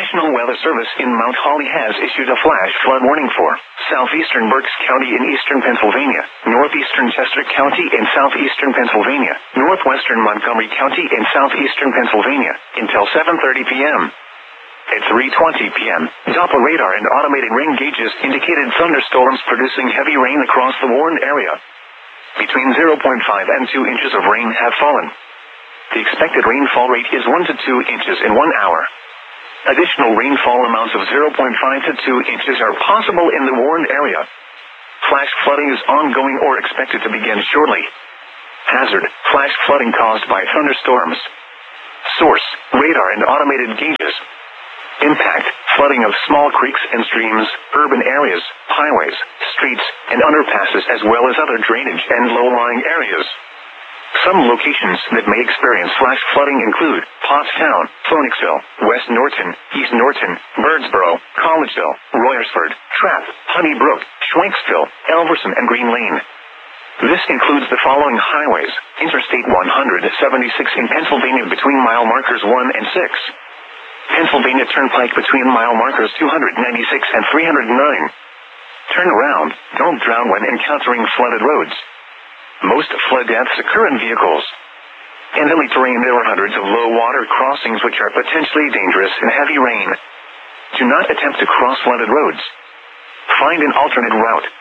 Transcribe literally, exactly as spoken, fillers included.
National Weather Service in Mount Holly has issued a flash flood warning for southeastern Berks County in eastern Pennsylvania, northeastern Chester County in southeastern Pennsylvania, northwestern Montgomery County in southeastern Pennsylvania, until seven thirty p m At three twenty p m, Doppler radar and automated rain gauges indicated thunderstorms producing heavy rain across the warned area. Between zero point five and two inches of rain have fallen. The expected rainfall rate is one to two inches in one hour. Additional rainfall amounts of zero point five to two inches are possible in the warned area. Flash flooding is ongoing or expected to begin shortly. Hazard: flash flooding caused by thunderstorms. Source: radar and automated gauges. Impact: flooding of small creeks and streams, urban areas, highways, streets, and underpasses, as well as other drainage and low-lying areas. Some locations that may experience flash flooding include Pottstown, Phoenixville, West Norton, East Norton, Birdsboro, Collegeville, Royersford, Trapp, Honeybrook, Schwenksville, Elverson, and Green Lane. This includes the following highways: Interstate one seventy-six in Pennsylvania between mile markers one and six. Pennsylvania Turnpike between mile markers two ninety-six and three oh nine. Turn around, don't drown when encountering flooded roads. Most flood deaths occur in vehicles. In hilly terrain, there are hundreds of low water crossings which are potentially dangerous in heavy rain. Do not attempt to cross flooded roads. Find an alternate route.